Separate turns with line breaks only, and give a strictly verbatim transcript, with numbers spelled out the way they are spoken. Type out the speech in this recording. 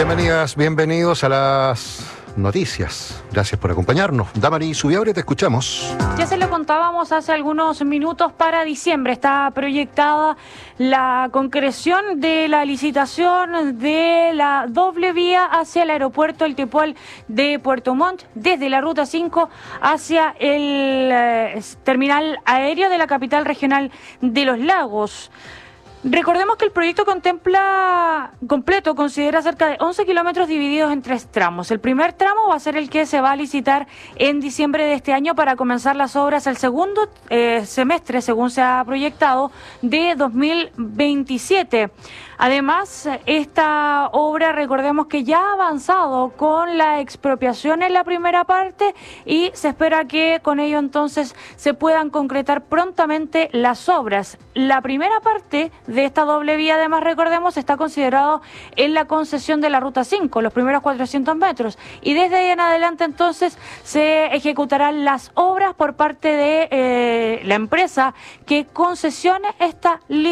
Bienvenidas, bienvenidos a las noticias. Gracias por acompañarnos. Damari Zubiabre, te escuchamos.
Ya se lo contábamos hace algunos minutos, para diciembre está proyectada la concreción de la licitación de la doble vía hacia el aeropuerto El Tepual de Puerto Montt, desde la ruta cinco hacia el eh, terminal aéreo de la capital regional de Los Lagos. Recordemos que el proyecto contempla completo, considera cerca de once kilómetros divididos en tres tramos. El primer tramo va a ser el que se va a licitar en diciembre de este año para comenzar las obras el segundo eh, semestre, según se ha proyectado, de dos mil veintisiete. Además, esta obra, recordemos que ya ha avanzado con la expropiación en la primera parte y se espera que con ello entonces se puedan concretar prontamente las obras. La primera parte de esta doble vía, además, recordemos, está considerado en la concesión de la ruta cinco, los primeros cuatrocientos metros, y desde ahí en adelante entonces se ejecutarán las obras por parte de eh, la empresa que concesione esta línea.